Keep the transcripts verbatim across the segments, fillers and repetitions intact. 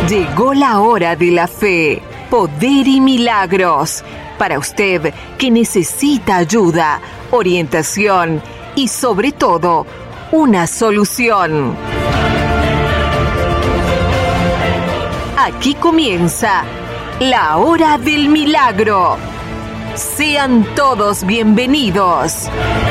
Llegó la hora de la fe, poder y milagros. Para usted que necesita ayuda, orientación y sobre todo, una solución. Aquí comienza la hora del milagro. Sean todos bienvenidos.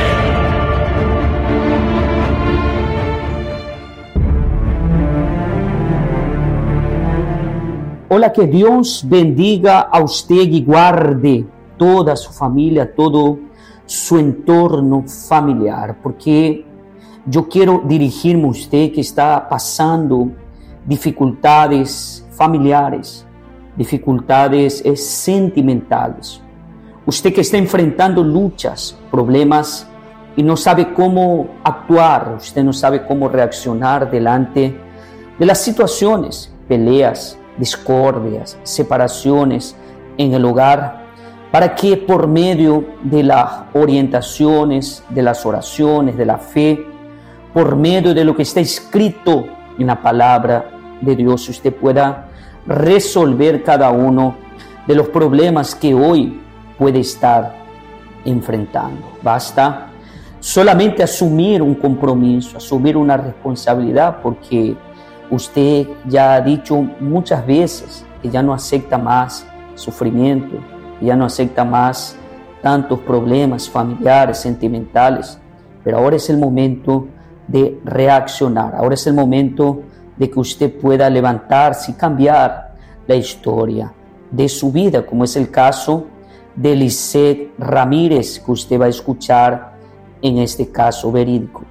Hola, que Dios bendiga a usted y guarde toda su familia, todo su entorno familiar, porque yo quiero dirigirme a usted que está pasando dificultades familiares, dificultades eh, sentimentales. Usted que está enfrentando luchas, problemas y no sabe cómo actuar, usted no sabe cómo reaccionar delante de las situaciones, peleas, discordias, separaciones en el hogar, para que por medio de las orientaciones, de las oraciones, de la fe, por medio de lo que está escrito en la palabra de Dios, usted pueda resolver cada uno de los problemas que hoy puede estar enfrentando. Basta solamente asumir un compromiso, asumir una responsabilidad, porque usted ya ha dicho muchas veces que ya no acepta más sufrimiento, ya no acepta más tantos problemas familiares, sentimentales, pero ahora es el momento de reaccionar, ahora es el momento de que usted pueda levantarse y cambiar la historia de su vida, como es el caso de Lisette Ramírez, que usted va a escuchar en este caso verídico.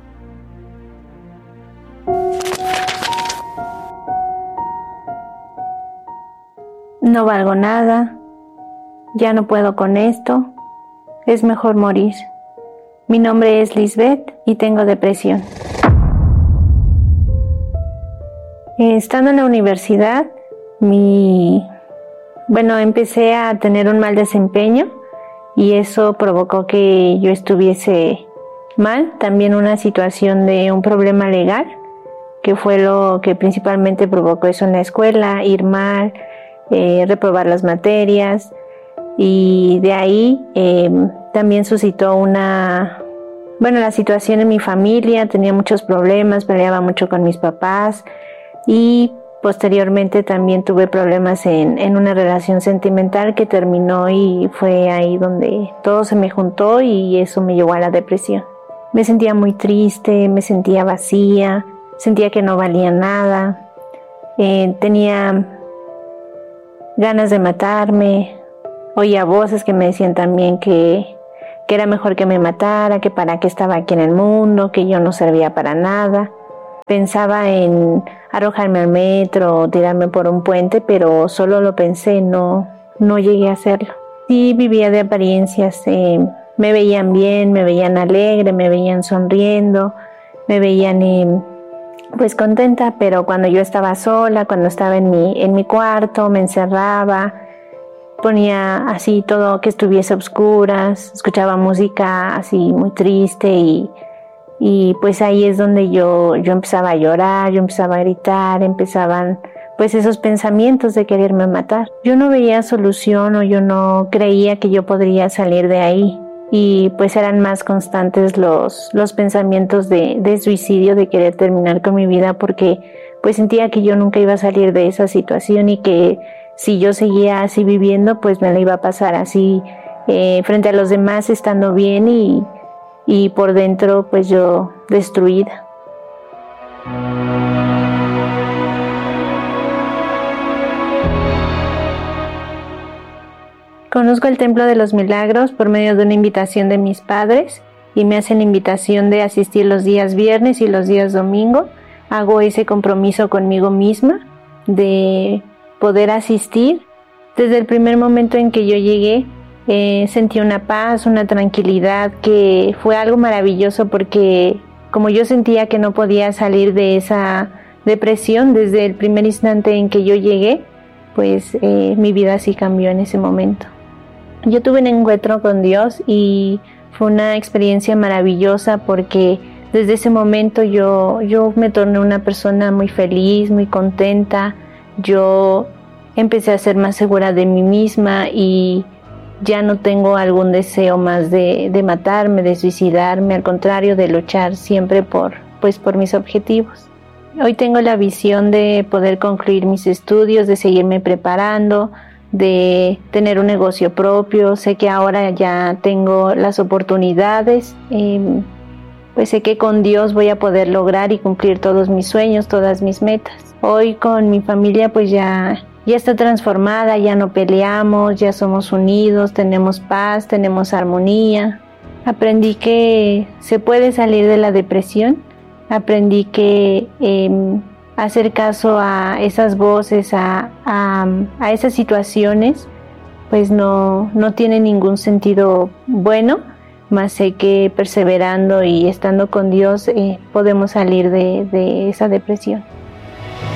No valgo nada, ya no puedo con esto, es mejor morir. Mi nombre es Lisbeth y tengo depresión. Estando en la universidad, mi, bueno, empecé a tener un mal desempeño y eso provocó que yo estuviese mal. También una situación de un problema legal, que fue lo que principalmente provocó eso en la escuela, ir mal, Eh, reprobar las materias, y de ahí eh, también suscitó una, bueno, la situación en mi familia. Tenía muchos problemas, peleaba mucho con mis papás y posteriormente también tuve problemas en, en una relación sentimental que terminó, y fue ahí donde todo se me juntó y eso me llevó a la depresión. Me sentía muy triste, me sentía vacía, sentía que no valía nada, eh, tenía ganas de matarme, oía voces que me decían también que, que era mejor que me matara, que para qué estaba aquí en el mundo, que yo no servía para nada. Pensaba en arrojarme al metro o tirarme por un puente, pero solo lo pensé, no, no llegué a hacerlo. Sí, vivía de apariencias, eh, me veían bien, me veían alegre, me veían sonriendo, me veían eh, pues contenta, pero cuando yo estaba sola, cuando estaba en mi, en mi cuarto, me encerraba, ponía así todo que estuviese a oscuras, escuchaba música así muy triste, y, y pues ahí es donde yo, yo empezaba a llorar, yo empezaba a gritar, empezaban pues esos pensamientos de quererme matar. Yo no veía solución, o yo no creía que yo podría salir de ahí. Y pues eran más constantes los, los pensamientos de, de suicidio, de querer terminar con mi vida, porque pues sentía que yo nunca iba a salir de esa situación, y que si yo seguía así viviendo, pues me la iba a pasar así eh, frente a los demás, estando bien, y, y por dentro pues yo destruida. Conozco el Templo de los Milagros por medio de una invitación de mis padres, y me hacen la invitación de asistir los días viernes y los días domingo. Hago ese compromiso conmigo misma de poder asistir. Desde el primer momento en que yo llegué, eh, sentí una paz, una tranquilidad, que fue algo maravilloso, porque como yo sentía que no podía salir de esa depresión desde el primer instante en que yo llegué, pues eh, mi vida sí cambió en ese momento. Yo tuve un encuentro con Dios y fue una experiencia maravillosa, porque desde ese momento yo, yo me torné una persona muy feliz, muy contenta, yo empecé a ser más segura de mí misma y ya no tengo algún deseo más de, de matarme, de suicidarme, al contrario, de luchar siempre por, pues, por mis objetivos. Hoy tengo la visión de poder concluir mis estudios, de seguirme preparando, de tener un negocio propio. Sé que ahora ya tengo las oportunidades, eh, pues sé que con Dios voy a poder lograr y cumplir todos mis sueños, todas mis metas. Hoy con mi familia pues ya, ya está transformada, ya no peleamos, ya somos unidos, tenemos paz, tenemos armonía. Aprendí que se puede salir de la depresión. Aprendí que eh, hacer caso a esas voces, a, a, a esas situaciones, pues no, no tiene ningún sentido bueno, más sé que perseverando y estando con Dios eh, podemos salir de, de esa depresión.